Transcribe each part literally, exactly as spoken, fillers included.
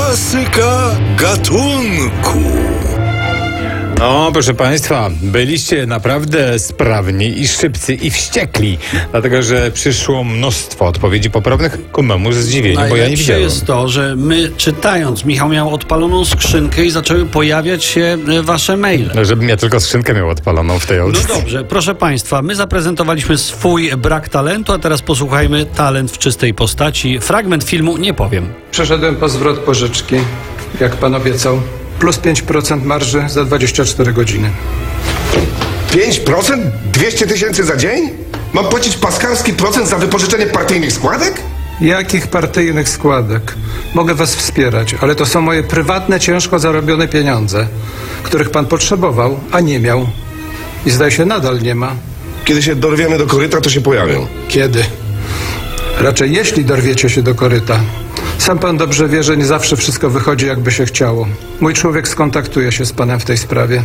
Klasyka gatunku. No, proszę Państwa, byliście naprawdę sprawni i szybcy i wściekli, dlatego że przyszło mnóstwo odpowiedzi poprawnych ku memu zdziwieniu, bo ja nie Najlepsze widziałem. jest to, że my czytając, Michał miał odpaloną skrzynkę i zaczęły pojawiać się e, wasze maile. No, żebym ja tylko skrzynkę miał odpaloną w tej No audycji. dobrze, proszę Państwa, my zaprezentowaliśmy swój brak talentu, a teraz posłuchajmy talent w czystej postaci. Fragment filmu nie powiem. Przeszedłem po zwrot pożyczki, jak pan obiecał. Plus pięć procent marży za dwadzieścia cztery godziny. pięć procent? dwieście tysięcy za dzień? Mam płacić paskalski procent za wypożyczenie partyjnych składek? Jakich partyjnych składek? Mogę was wspierać, ale to są moje prywatne, ciężko zarobione pieniądze, których pan potrzebował, a nie miał. I zdaje się nadal nie ma. Kiedy się dorwiemy do koryta, to się pojawią. Kiedy? Raczej jeśli dorwiecie się do koryta. Sam pan dobrze wie, że nie zawsze wszystko wychodzi, jakby się chciało. Mój człowiek skontaktuje się z panem w tej sprawie.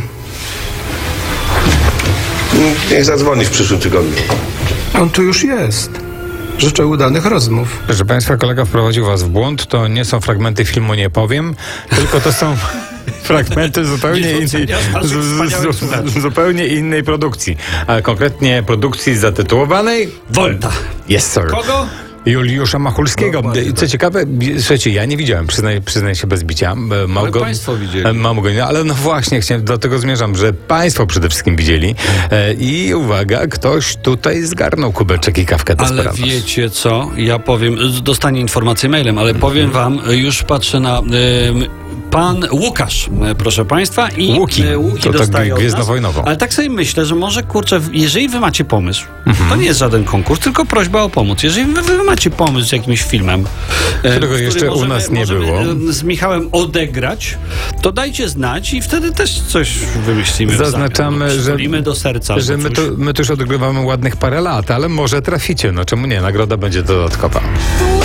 Niech zadzwoni w przyszłym tygodniu. On tu już jest. Życzę udanych rozmów. Proszę Państwa, kolega wprowadził Was w błąd. To nie są fragmenty filmu Nie powiem, tylko to są fragmenty zupełnie Nie innej, doceniasz naszych z, wspaniałych z, słuchaczy. z, zupełnie innej produkcji, a konkretnie produkcji zatytułowanej Volta. Yes, sir. Kogo? Juliusza Machulskiego. Co ciekawe, słuchajcie, ja nie widziałem, przyznaję, przyznaję się bez bicia. Mam Ale go, państwo widzieli. Mam go, ale no właśnie, chciałem, do tego zmierzam, że państwo przede wszystkim widzieli. E, I uwaga, ktoś tutaj zgarnął kubeczek i kawkę Ale Desperados. wiecie co? Ja powiem, dostanie informację mailem, ale powiem wam, już patrzę na... Y, Pan Łukasz, e, proszę Państwa, i Łuki. e, Łuki To tak dostaje od nas. gwiezdnowojnowo. Ale tak sobie myślę, że może, kurczę, jeżeli wy macie pomysł, to nie jest żaden konkurs, tylko prośba o pomoc. Jeżeli wy, wy macie pomysł z jakimś filmem, e, Którego który jeszcze u możemy, nas nie możemy, było. e, z Michałem odegrać, to dajcie znać i wtedy też coś wymyślimy. w Zaznaczamy, zamian. No, że, przytulimy do serca. że albo my, coś. tu, my tu już odgrywamy ładnych parę lat, ale może traficie. No czemu nie? Nagroda będzie dodatkowa.